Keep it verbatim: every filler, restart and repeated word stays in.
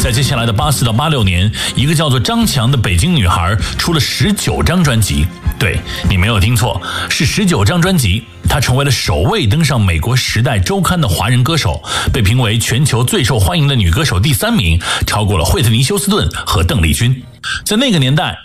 在接下来的八四到八六年，一个叫做张强的北京女孩出了十九张专辑。对，你没有听错，是十九张专辑。她成为了首位登上美国《时代周刊》的华人歌手，被评为全球最受欢迎的女歌手第三名，超过了惠特尼·休斯顿和邓丽君。在那个年代，